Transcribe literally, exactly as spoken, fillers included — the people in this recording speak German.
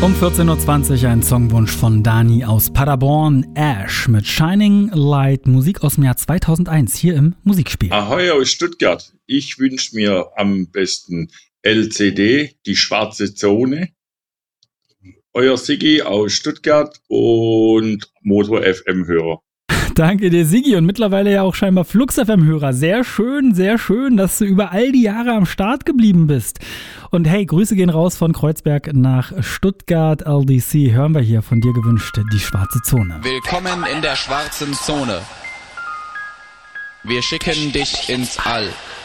Um vierzehn Uhr zwanzig ein Songwunsch von Dani aus Paderborn, Ash mit Shining Light, Musik aus dem Jahr zweitausendeins, hier im Musikspiel. Ahoi aus Stuttgart. Ich wünsche mir am besten L C D, die schwarze Zone. Euer Siggi aus Stuttgart und Motor F M-Hörer. Danke dir, Siggi, und mittlerweile ja auch scheinbar Flux F M-Hörer. Sehr schön, sehr schön, dass du über all die Jahre am Start geblieben bist. Und hey, Grüße gehen raus von Kreuzberg nach Stuttgart. L D C hören wir hier von dir gewünscht, die schwarze Zone. Willkommen in der schwarzen Zone. Wir schicken dich ins All.